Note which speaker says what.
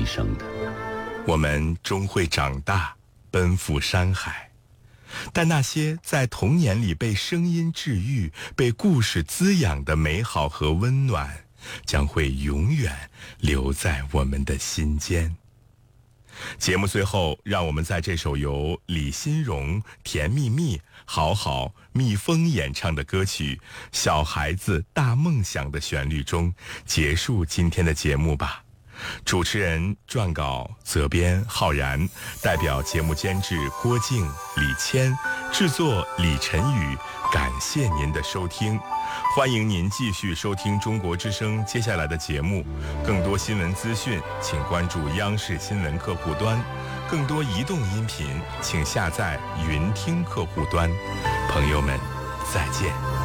Speaker 1: 生的。
Speaker 2: 我们终会长大，奔赴山海，但那些在童年里被声音治愈、被故事滋养的美好和温暖，将会永远留在我们的心间。节目最后，让我们在这首由李新荣、甜蜜蜜、好好、蜜蜂演唱的歌曲《小孩子大梦想》的旋律中结束今天的节目吧。主持人、撰稿、责编浩然，代表节目监制郭静、李谦，制作李晨宇。感谢您的收听，欢迎您继续收听中国之声接下来的节目。更多新闻资讯，请关注央视新闻客户端；更多移动音频，请下载云听客户端。朋友们，再见。